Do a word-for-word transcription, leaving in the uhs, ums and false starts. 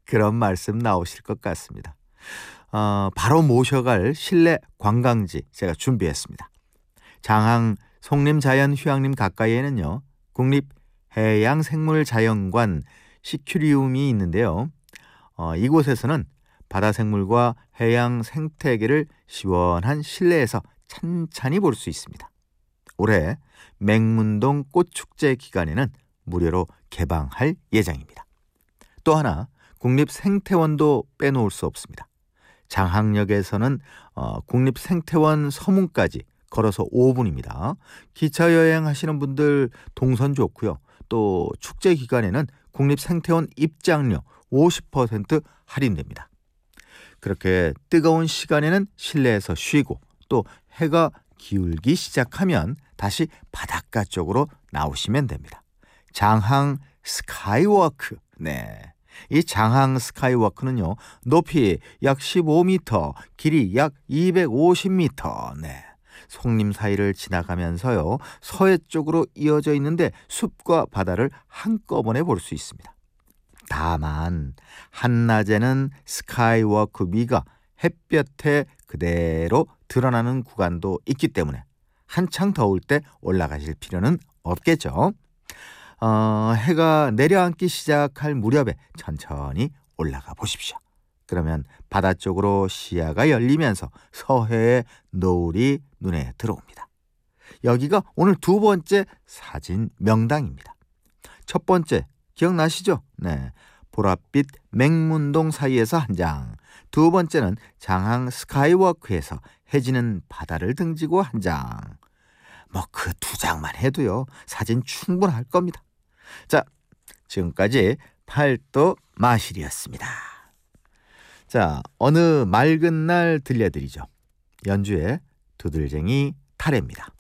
그런 말씀 나오실 것 같습니다. 어, 바로 모셔갈 실내 관광지 제가 준비했습니다. 장항 송림자연휴양림 가까이에는요, 국립해양생물자연관 시큐리움이 있는데요. 어, 이곳에서는 바다생물과 해양 생태계를 시원한 실내에서 찬찬히 볼 수 있습니다. 올해 맹문동 꽃축제 기간에는 무료로 개방할 예정입니다. 또 하나 국립생태원도 빼놓을 수 없습니다. 장항역에서는 어, 국립생태원 서문까지 걸어서 오 분입니다. 기차 여행하시는 분들 동선 좋고요. 또 축제 기간에는 국립생태원 입장료 오십 퍼센트 할인됩니다. 그렇게 뜨거운 시간에는 실내에서 쉬고 또 해가 기울기 시작하면 다시 바닷가 쪽으로 나오시면 됩니다. 장항 스카이워크. 네. 이 장항 스카이워크는요, 높이 약 십오 미터, 길이 약 이백오십 미터. 네. 송림 사이를 지나가면서요, 서해 쪽으로 이어져 있는데 숲과 바다를 한꺼번에 볼 수 있습니다. 다만 한낮에는 스카이워크 위가 햇볕에 그대로 드러나는 구간도 있기 때문에 한창 더울 때 올라가실 필요는 없겠죠. 어, 해가 내려앉기 시작할 무렵에 천천히 올라가 보십시오. 그러면 바다 쪽으로 시야가 열리면서 서해의 노을이 눈에 들어옵니다. 여기가 오늘 두 번째 사진 명당입니다. 첫 번째 기억나시죠? 네, 보랏빛 맹문동 사이에서 한 장. 두 번째는 장항 스카이워크에서 해지는 바다를 등지고 한 장. 뭐 그 두 장만 해도요, 사진 충분할 겁니다. 자, 지금까지 팔도 마실이었습니다. 자, 어느 맑은 날 들려드리죠. 연주의 두들쟁이 타래입니다.